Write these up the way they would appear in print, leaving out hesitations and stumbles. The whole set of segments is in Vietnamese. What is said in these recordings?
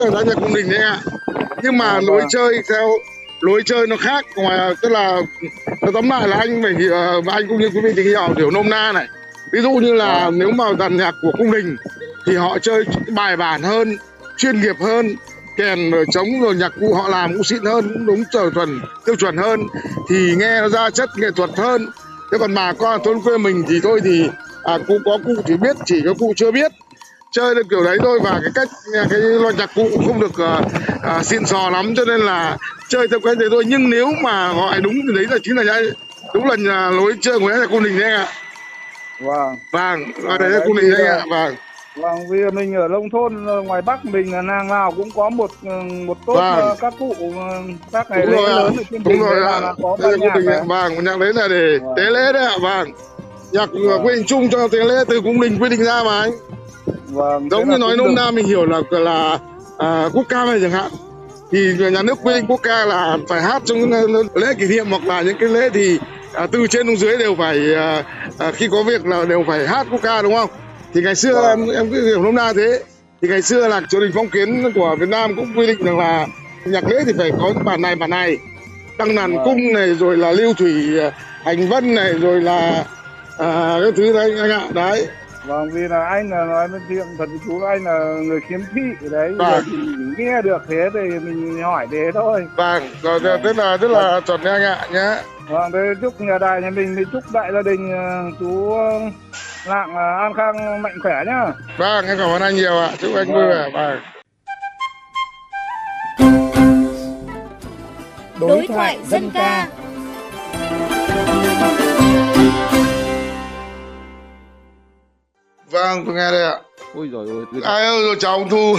ra nhạc cung đình đấy ạ. Nhưng mà lối chơi nó khác, ngoài tức là tóm lại là anh phải anh cũng như quý vị thì hiểu nôm na này. Ví dụ như là nếu mà dàn nhạc của cung đình thì họ chơi bài bản hơn, chuyên nghiệp hơn, kèn rồi trống rồi nhạc cụ họ làm cũng xịn hơn, cũng đúng tiêu chuẩn hơn, thì nghe nó ra chất nghệ thuật hơn. Thế còn bà con thôn quê mình thì thôi thì cụ có cụ thì biết, chỉ có cụ chưa biết chơi được kiểu đấy thôi, và cái loại nhạc cụ không được xịn sò lắm, cho nên là chơi theo cái đấy thôi. Nhưng nếu mà gọi đúng thì đấy là chính là đúng là lối chơi của nhạc cung đình đấy ạ. Vâng, đấy là cung đình đấy ạ. Vâng, vì mình ở nông thôn ngoài Bắc mình là nàng nào cũng có một tốt các cụ các ngày lễ lớn ở trên đúng rồi là có ban nhạc. Vâng, nhạc đấy là để tế lễ đấy ạ. Vâng, nhạc quy định chung cho tế lễ từ cung đình quy định ra mà anh. Vâng, giống như nói nôm na mình hiểu là quốc ca này chẳng hạn, thì nhà nước quy định quốc ca là phải hát trong những lễ kỷ niệm hoặc là những cái lễ thì từ trên xuống dưới đều phải khi có việc là đều phải hát quốc ca, đúng không? Thì ngày xưa em cứ hiểu nôm na thế. Thì ngày xưa là triều đình phong kiến của Việt Nam cũng quy định rằng là nhạc lễ thì phải có bản này, đăng đàn cung này, rồi là lưu thủy hành vân này, rồi là cái thứ đấy anh ạ. Đấy. Vâng, vì là anh là nói với chuyện thật với chú, anh là người khiếm thị đấy, thì nghe được thế thì mình hỏi thế thôi. Vâng, rồi rất là chuẩn đấy anh ạ nhé. Vâng, thế chúc nhà đài nhà mình thì chúc đại gia đình chú Lạng an khang mạnh khỏe nhá. Vâng, em cảm ơn anh nhiều ạ. Chúc anh vui vẻ. Vâng. Đối thoại dân ca. Vâng, tôi nghe đây ạ. Ôi giời ơi. Rồi chào ông Thu.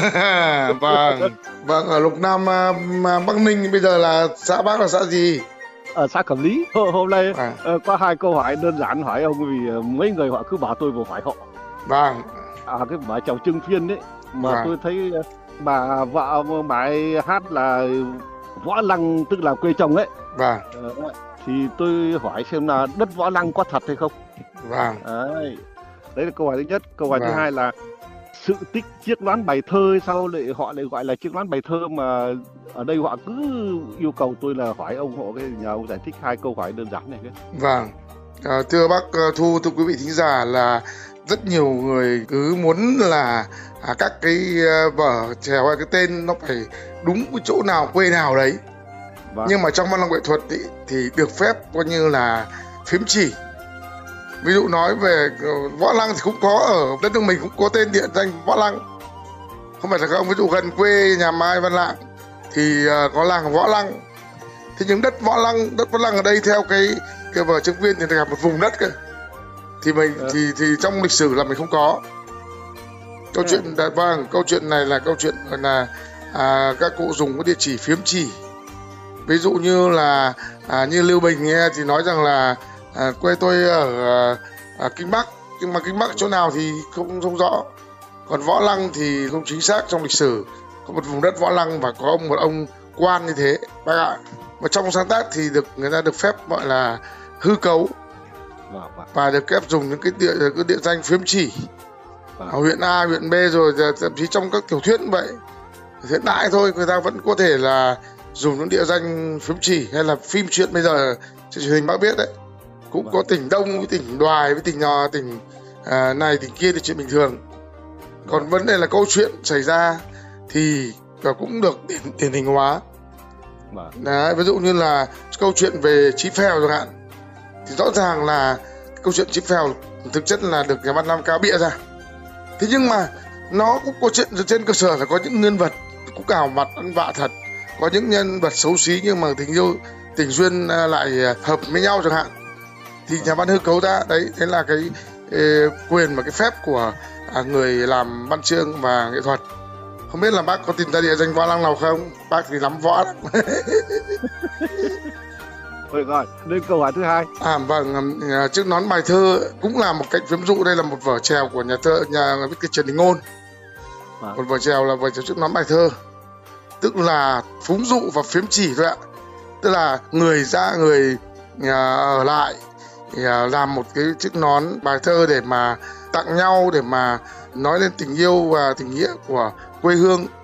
Vâng, ở Lục Nam Bắc Ninh bây giờ là xã Bắc là xã gì? Ở xã Cẩm Lý. Hôm nay có 2 câu hỏi đơn giản hỏi ông, vì mấy người họ cứ bảo tôi vừa hỏi họ. Vâng. Cái bà chầu Trưng Phiên đấy mà tôi thấy bà vợ bà ấy hát là Võ Lăng, tức là quê chồng ấy. Vâng. Thì tôi hỏi xem là đất Võ Lăng có thật hay không. Vâng. Đấy là câu hỏi thứ nhất. Câu hỏi thứ hai là sự tích chiếc đoán bài thơ, sao họ lại gọi là chiếc đoán bài thơ, mà ở đây họ cứ yêu cầu tôi là hỏi ông họ cái nhờ ông giải thích 2 câu hỏi đơn giản này. Vâng. Thưa bác Thu, thưa quý vị thính giả, là rất nhiều người cứ muốn là các cái vở trèo hay cái tên nó phải đúng cái chỗ nào quê nào đấy. Nhưng mà trong văn học nghệ thuật thì được phép coi như là phím chỉ. Ví dụ nói về Võ Lăng thì cũng có, ở đất nước mình cũng có tên địa danh Võ Lăng. Không phải là các ông, ví dụ gần quê nhà Mai Văn Lạng thì có làng Võ Lăng. Thế nhưng đất Võ Lăng ở đây theo cái vở Trưng Viên thì là một vùng đất cơ. Thì mình thì trong lịch sử là mình không có. Câu chuyện câu chuyện này là câu chuyện là các cụ dùng cái địa chỉ phiếm chỉ. Ví dụ như là như Lưu Bình nghe thì nói rằng là quê tôi ở Kinh Bắc, nhưng mà Kinh Bắc chỗ nào thì không rõ. Còn Võ Lăng thì không chính xác trong lịch sử. Có một vùng đất Võ Lăng và có một ông quan như thế bác ạ. Mà trong sáng tác thì người ta được phép gọi là hư cấu và được phép dùng những cái địa danh phiếm chỉ ở huyện A, huyện B, rồi thậm chí trong các tiểu thuyết như vậy. Hiện đại thôi, người ta vẫn có thể là dùng những địa danh phiếm chỉ, hay là phim truyện bây giờ trên truyền hình bác biết đấy, cũng có tỉnh Đông với tỉnh Đoài với tỉnh này tỉnh kia thì chuyện bình thường. Còn vấn đề là câu chuyện xảy ra thì cũng được điển hình hóa. Đấy, ví dụ như là câu chuyện về Chí Phèo chẳng hạn, thì rõ ràng là câu chuyện Chí Phèo thực chất là được nhà văn Nam Cao bịa ra. Thế nhưng mà nó cũng có chuyện trên cơ sở là có những nhân vật cũng cào mặt ăn vạ thật, có những nhân vật xấu xí nhưng mà tình duyên lại hợp với nhau chẳng hạn, thì nhà văn hư cấu ra. Đấy là cái quyền và cái phép của người làm văn chương và nghệ thuật. Không biết là bác có tìm ra địa danh Võ Lăng nào không? Bác thì lắm võ lắm. Rồi, đến câu hỏi thứ hai. Vâng, chiếc nón bài thơ cũng là một cách ví dụ. Đây là một vở trèo của nhà viết kịch Trần Đình Ngôn. Một vở trèo là vở trèo chiếc nón bài thơ, tức là phúng dụ và phiếm chỉ thôi ạ. Tức là người ở lại làm một cái chiếc nón bài thơ để mà tặng nhau, để mà nói lên tình yêu và tình nghĩa của quê hương.